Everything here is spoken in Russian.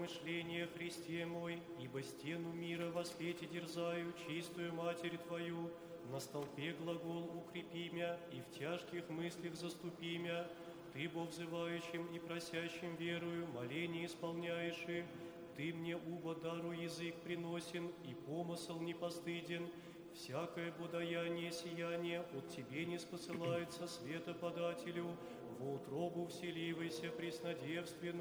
Мышление Христе мой, ибо стену мира во свете дерзаю, чистую Матерь Твою, на столпе глагол укрепи мя, и в тяжких мыслях заступи мя. Ты, бо взывающим и просящим верую, моление исполняешь им. Ты мне, убо дару язык приносен, и помысл не постыден. Всякое бодаяние сияние от Тебе не спосылается светоподателю, во утробу вселивайся преснодевственную.